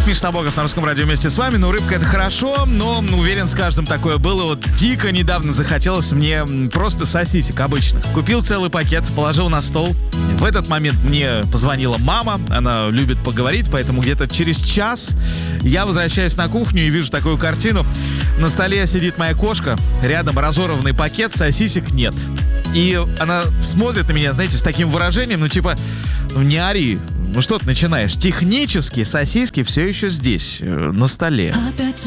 Миша Набоков на Русском радио вместе с вами. Ну, рыбка — это хорошо, но уверен, с каждым такое было. Вот дико недавно захотелось мне просто сосисек обычных. Купил целый пакет, положил на стол. В этот момент мне позвонила мама. Она любит поговорить, поэтому где-то через час я возвращаюсь на кухню и вижу такую картину. На столе сидит моя кошка, рядом разорванный пакет, сосисек нет. И она смотрит на меня, знаете, с таким выражением, не ори, что ты начинаешь? Технически сосиски все еще здесь, на столе.